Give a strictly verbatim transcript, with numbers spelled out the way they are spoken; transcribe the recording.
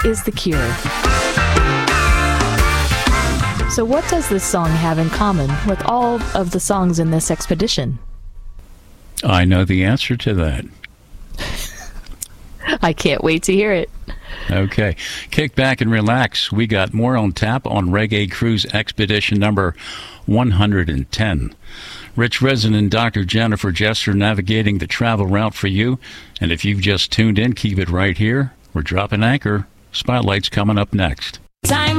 is The Cure. So what does this song have in common with all of the songs in this expedition? I know the answer to that. I can't wait to hear it. Okay. Kick back and relax. We got more on tap on Reggae Cruise Expedition number one hundred ten. Rich Resin and Doctor Jennifer Jester navigating the travel route for you. And if you've just tuned in, keep it right here. We're dropping anchor. Spotlight's coming up next. Time